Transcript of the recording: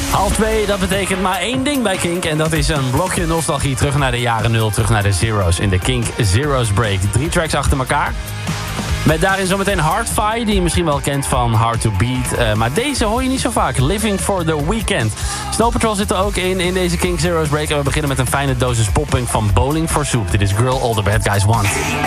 2, dat betekent maar één ding bij Kink. En dat is een blokje nostalgie terug naar de jaren 0, terug naar de Zero's. In de Kink Zero's Break. 3 tracks achter elkaar. Met daarin zometeen Hardfi, die je misschien wel kent van Hard to Beat. Maar deze hoor je niet zo vaak. Living for the Weekend. Snow Patrol zit er ook in deze Kink Zero's Break. En we beginnen met een fijne dosis poppunk van Bowling for Soup. Dit is Girl All the Bad Guys Want.